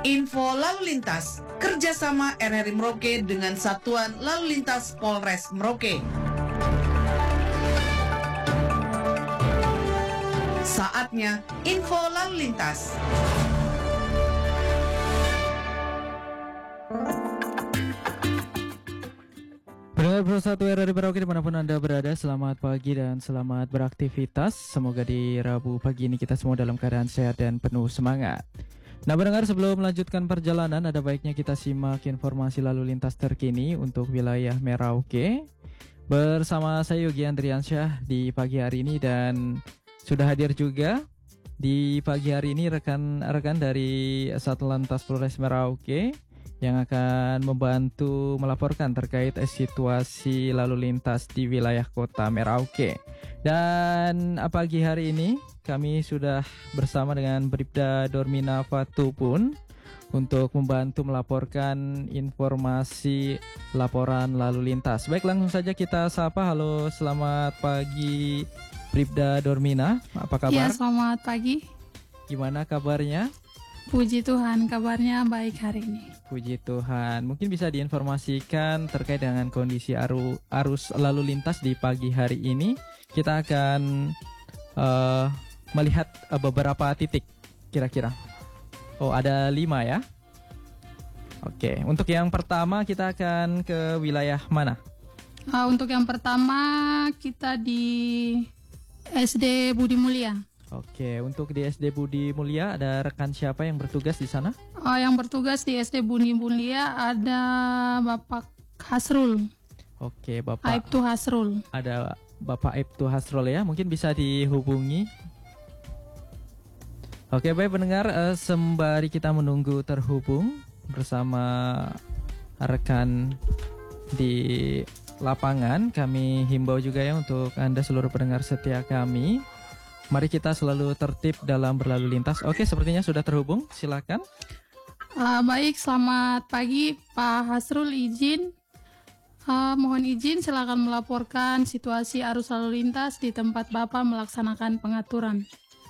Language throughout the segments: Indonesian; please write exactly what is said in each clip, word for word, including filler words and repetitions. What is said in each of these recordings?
Info Lalu Lintas, kerjasama R R I Merauke dengan Satuan Lalu Lintas Polres Merauke. Saatnya Info Lalu Lintas. Pendengar Pro satu R R I Merauke dimanapun Anda berada, selamat pagi dan selamat beraktivitas. Semoga di Rabu pagi ini kita semua dalam keadaan sehat dan penuh semangat. Nah pendengar, sebelum melanjutkan perjalanan, ada baiknya kita simak informasi lalu lintas terkini untuk wilayah Merauke. Bersama saya Yogi Andriansyah di pagi hari ini, dan sudah hadir juga di pagi hari ini rekan-rekan dari Satlantas Polres Merauke yang akan membantu melaporkan terkait situasi lalu lintas di wilayah kota Merauke. Dan pagi hari ini kami sudah bersama dengan Bribda Dormina Fatupun untuk membantu melaporkan informasi laporan lalu lintas. Baik, langsung saja kita sapa. Halo, selamat pagi Bribda Dormina, apa kabar? Ya, selamat pagi. Gimana kabarnya? Puji Tuhan, kabarnya baik hari ini. Puji Tuhan. Mungkin bisa diinformasikan terkait dengan kondisi aru, arus lalu lintas di pagi hari ini. Kita akan uh, melihat uh, beberapa titik kira-kira. Oh, ada lima ya. Oke, untuk yang pertama kita akan ke wilayah mana? Uh, untuk yang pertama kita di S D Budi Mulia. Oke, untuk di S D Budi Mulia ada rekan siapa yang bertugas di sana? Uh, yang bertugas di S D Budi Mulia ada Bapak Hasrul. Oke, Bapak Aibtu Hasrul. Ada Bapak Aibtu Hasrul ya, mungkin bisa dihubungi. Oke, baik pendengar, uh, sembari kita menunggu terhubung bersama rekan di lapangan, kami himbau juga ya untuk Anda seluruh pendengar setia kami. Mari kita selalu tertib dalam berlalu lintas. Oke, sepertinya sudah terhubung. Silakan. Uh, baik, selamat pagi Pak Hasrul, izin. Uh, mohon izin, silakan melaporkan situasi arus lalu lintas di tempat Bapak melaksanakan pengaturan.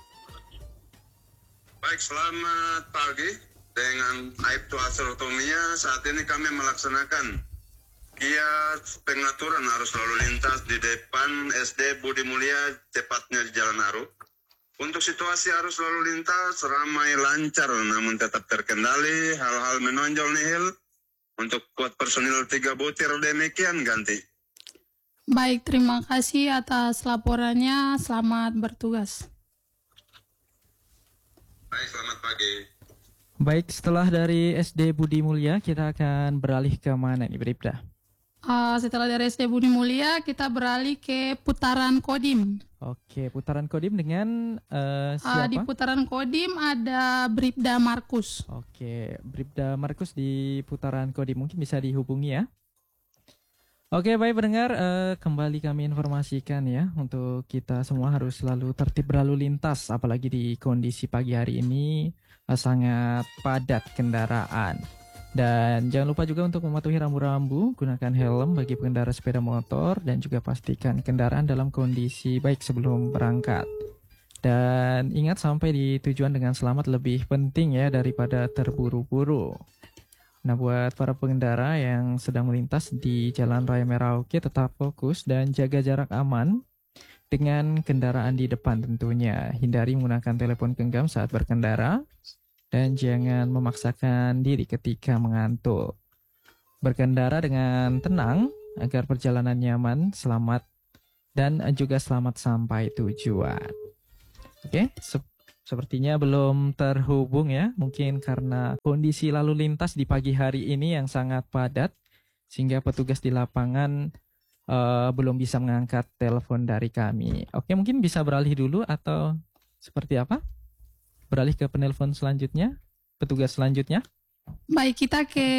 Baik, selamat pagi. Dengan Aibtu Hasrul Tomia, saat ini kami melaksanakan giat pengaturan arus lalu lintas di depan S D Budi Mulia, tepatnya di Jalan Aru. Untuk situasi arus lalu lintas ramai lancar namun tetap terkendali, hal-hal menonjol nihil. Untuk kuat personil tiga butir demikian, ganti. Baik, terima kasih atas laporannya, selamat bertugas. Baik, selamat pagi. Baik, setelah dari S D Budi Mulia kita akan beralih ke mana nih Bribda? Uh, setelah dari S D Budi Mulia kita beralih ke Putaran Kodim. Oke, Putaran Kodim dengan uh, siapa? Uh, di Putaran Kodim ada Bribda Markus. Oke, Bribda Markus di Putaran Kodim, mungkin bisa dihubungi ya. Oke, baik pendengar, uh, kembali kami informasikan ya, untuk kita semua harus selalu tertib berlalu lintas, apalagi di kondisi pagi hari ini uh, sangat padat kendaraan. Dan jangan lupa juga untuk mematuhi rambu-rambu, gunakan helm bagi pengendara sepeda motor, dan juga pastikan kendaraan dalam kondisi baik sebelum berangkat. Dan ingat, sampai di tujuan dengan selamat lebih penting ya daripada terburu-buru. Nah, buat para pengendara yang sedang melintas di Jalan Raya Merauke, tetap fokus dan jaga jarak aman dengan kendaraan di depan tentunya. Hindari menggunakan telepon genggam saat berkendara dan jangan memaksakan diri ketika mengantuk. Berkendara dengan tenang agar perjalanan nyaman, selamat, dan juga selamat sampai tujuan. Oke, se- sepertinya belum terhubung ya, mungkin karena kondisi lalu lintas di pagi hari ini yang sangat padat, sehingga petugas di lapangan uh, belum bisa mengangkat telepon dari kami. Oke, mungkin bisa beralih dulu atau seperti apa? Beralih ke penelpon selanjutnya, petugas selanjutnya. Baik, kita ke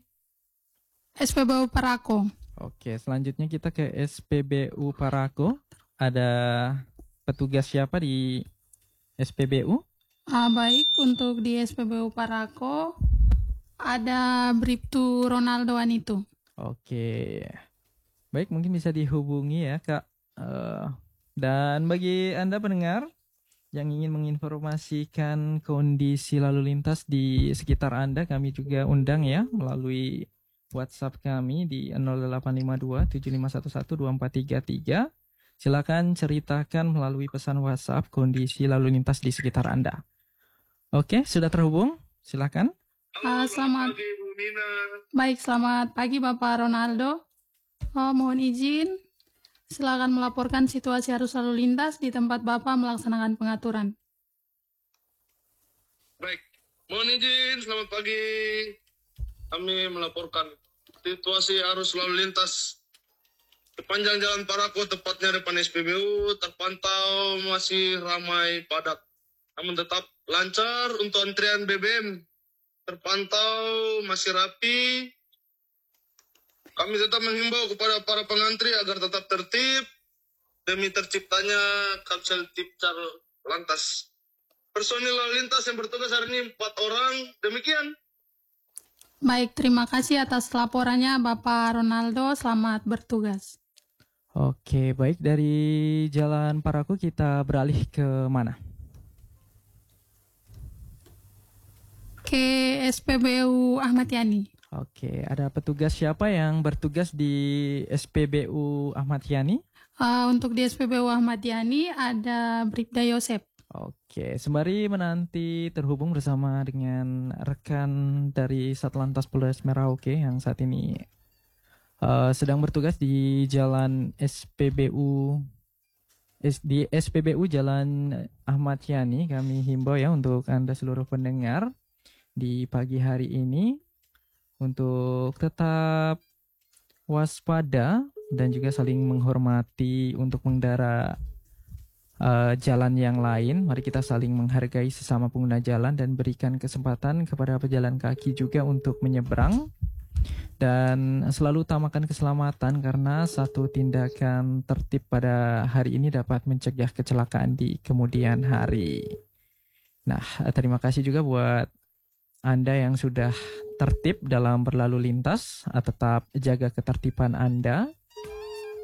S P B U Parako. Oke, selanjutnya kita ke S P B U Parako. Ada petugas siapa di S P B U? Ah, baik, untuk di S P B U Parako ada Bribtu Ronaldo Anito. Oke, baik, mungkin bisa dihubungi ya Kak. Uh, dan bagi Anda pendengar yang ingin menginformasikan kondisi lalu lintas di sekitar Anda, kami juga undang ya melalui WhatsApp kami di nol delapan lima dua tujuh lima satu satu dua empat tiga tiga. Silakan ceritakan melalui pesan WhatsApp kondisi lalu lintas di sekitar Anda. Oke, sudah terhubung? Silakan. Uh, selamat pagi, Bu Mina. Baik, selamat pagi Bapak Ronaldo. Oh, mohon izin, silakan melaporkan situasi arus lalu lintas di tempat Bapak melaksanakan pengaturan. Baik, mohon izin, selamat pagi. Kami melaporkan situasi arus lalu lintas sepanjang Jalan Parako, tepatnya depan S P B U, terpantau masih ramai padat. Namun tetap lancar untuk antrian B B M. Terpantau masih rapi. Kami tetap menghimbau kepada para pengantri agar tetap tertib demi terciptanya Kapsel Tipcar Lantas. Personil lalu lintas yang bertugas hari ini empat orang. Demikian. Baik, terima kasih atas laporannya Bapak Ronaldo. Selamat bertugas. Oke, baik, dari Jalan Parako kita beralih ke mana? Ke S P B U Ahmad Yani. Oke, ada petugas siapa yang bertugas di S P B U Ahmad Yani? Uh, untuk di S P B U Ahmad Yani ada Bribda Yosep. Oke, sembari menanti terhubung bersama dengan rekan dari Satlantas Polres Merauke yang saat ini uh, sedang bertugas di Jalan S P B U di S P B U Jalan Ahmad Yani, kami himbau ya untuk Anda seluruh pendengar di pagi hari ini untuk tetap waspada dan juga saling menghormati untuk mengendara uh, jalan yang lain. Mari kita saling menghargai sesama pengguna jalan dan berikan kesempatan kepada pejalan kaki juga untuk menyeberang. Dan selalu utamakan keselamatan karena satu tindakan tertib pada hari ini dapat mencegah kecelakaan di kemudian hari. Nah, terima kasih juga buat Anda yang sudah tertib dalam berlalu lintas, tetap jaga ketertiban Anda.